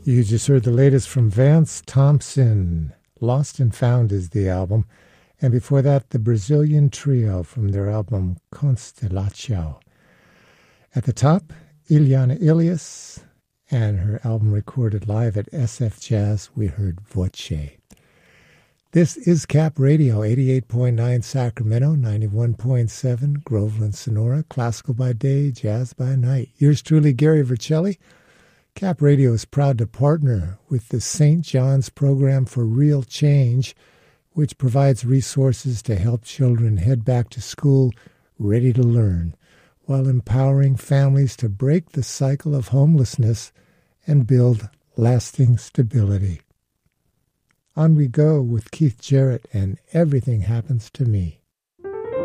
You just heard the latest from Vance Thompson. Lost and Found is the album. And before that, the Brazilian Trio from their album Constellatio. At the top, Ileana Ilias and her album recorded live at SF Jazz, we heard Voce. This is Cap Radio, 88.9 Sacramento, 91.7 Groveland, Sonora, classical by day, jazz by night. Yours truly, Gary Vercelli. Cap Radio is proud to partner with the St. John's Program for Real Change, which provides resources to help children head back to school ready to learn, while empowering families to break the cycle of homelessness and build lasting stability. On we go with Keith Jarrett and Everything Happens to Me.